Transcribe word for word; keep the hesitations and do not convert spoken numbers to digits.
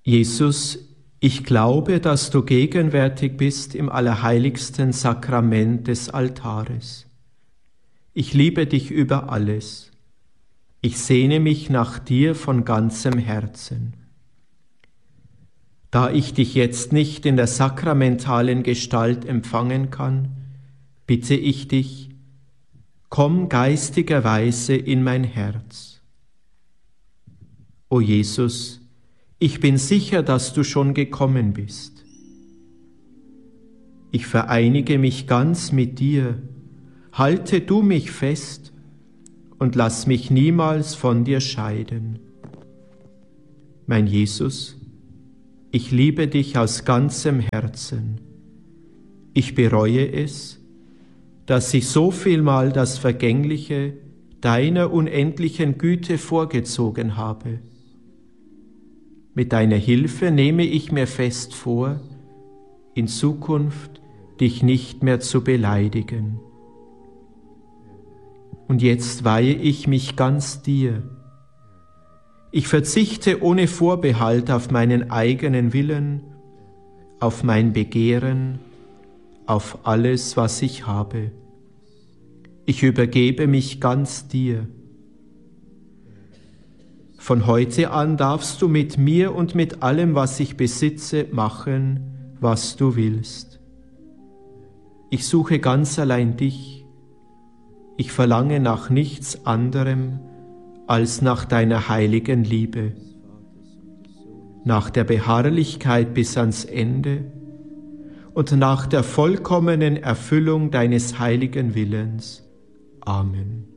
Jesus, ich glaube, dass du gegenwärtig bist im allerheiligsten Sakrament des Altares. Ich liebe dich über alles. Ich sehne mich nach dir von ganzem Herzen. Da ich dich jetzt nicht in der sakramentalen Gestalt empfangen kann, bitte ich dich, komm geistigerweise in mein Herz. O Jesus, ich bin sicher, dass du schon gekommen bist. Ich vereinige mich ganz mit dir, halte du mich fest und lass mich niemals von dir scheiden. Mein Jesus, ich liebe dich aus ganzem Herzen. Ich bereue es, dass ich so vielmal das Vergängliche deiner unendlichen Güte vorgezogen habe. Mit deiner Hilfe nehme ich mir fest vor, in Zukunft dich nicht mehr zu beleidigen. Und jetzt weihe ich mich ganz dir. Ich verzichte ohne Vorbehalt auf meinen eigenen Willen, auf mein Begehren, auf alles, was ich habe. Ich übergebe mich ganz dir. Von heute an darfst du mit mir und mit allem, was ich besitze, machen, was du willst. Ich suche ganz allein dich. Ich verlange nach nichts anderem als nach deiner heiligen Liebe, nach der Beharrlichkeit bis ans Ende und nach der vollkommenen Erfüllung deines heiligen Willens. Amen.